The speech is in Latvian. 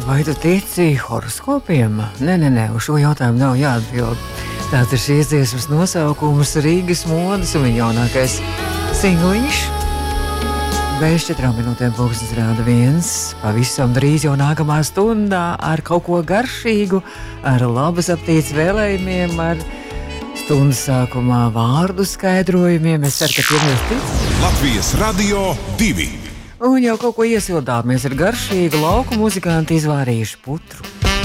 Vai tu tici horoskopiem? Nē, uz šo jautājumu nav jāatbild. Tāds ir šīs dziesmas nosaukums Rīgas modes un viņa jaunākais singliņš. Bez 4 minūtēm pulkstenis rāda 1. Pavisam drīz jau nākamā stundā ar kaut ko garšīgu, ar labas aptītes vēlējumiem, ar stundas sākumā vārdu skaidrojumiem. Es ceru, ka tie jūs tic. Latvijas Radio 2. Un jau kaut ko iesildāmies ar garšīgu lauku muzikanti izvārījuši putru.